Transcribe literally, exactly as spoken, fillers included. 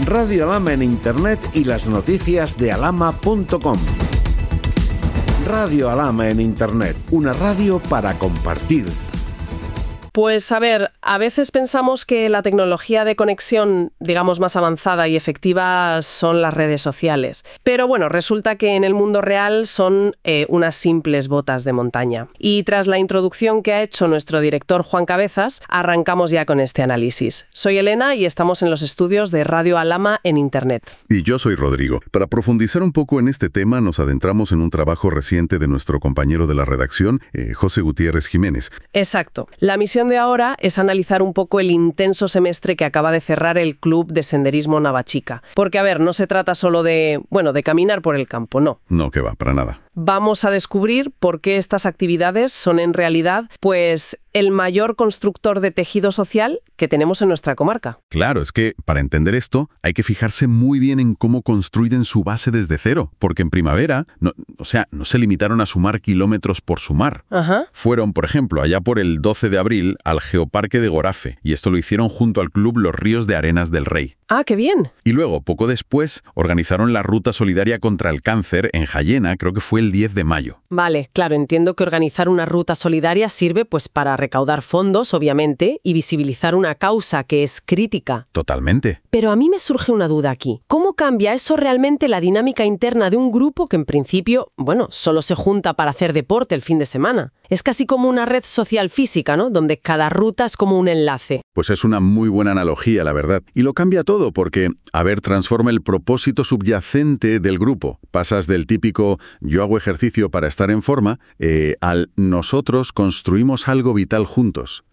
Radio Alhama en Internet y las noticias de alhama punto com. Radio Alhama en Internet, una radio para compartir. Pues a ver, a veces pensamos que la tecnología de conexión, digamos, más avanzada y efectiva son las redes sociales. Pero bueno, resulta que en el mundo real son eh, unas simples botas de montaña. Y tras la introducción que ha hecho nuestro director Juan Cabezas, arrancamos ya con este análisis. Soy Elena y estamos en los estudios de Radio Alhama en Internet. Y yo soy Rodrigo. Para profundizar un poco en este tema, nos adentramos en un trabajo reciente de nuestro compañero de la redacción, eh, José Gutiérrez Jiménez. Exacto. La misión de ahora es analizar un poco el intenso semestre que acaba de cerrar el Club de Senderismo Navachica. Porque, a ver, no se trata solo de, bueno, de caminar por el campo, no. No, que va, para nada. Vamos a descubrir por qué estas actividades son en realidad, pues, el mayor constructor de tejido social que tenemos en nuestra comarca. Claro, es que para entender esto hay que fijarse muy bien en cómo construyen su base desde cero, porque en primavera, no, o sea, no se limitaron a sumar kilómetros por sumar. Ajá. Fueron, por ejemplo, allá por el doce de abril al Geoparque de Gorafe, y esto lo hicieron junto al Club Los Ríos de Arenas del Rey. Ah, qué bien. Y luego, poco después, organizaron la Ruta Solidaria contra el Cáncer en Jayena, creo que fue el diez de mayo. Vale, claro, entiendo que organizar una ruta solidaria sirve pues para recaudar fondos, obviamente, y visibilizar una causa que es crítica. Totalmente. Pero a mí me surge una duda aquí. ¿Cómo cambia eso realmente la dinámica interna de un grupo que en principio, bueno, solo se junta para hacer deporte el fin de semana? Es casi como una red social física, ¿no? Donde cada ruta es como un enlace. Pues es una muy buena analogía, la verdad. Y lo cambia todo porque, a ver, transforma el propósito subyacente del grupo. Pasas del típico yo hago ejercicio para estar en forma eh, al nosotros construimos algo vital juntos.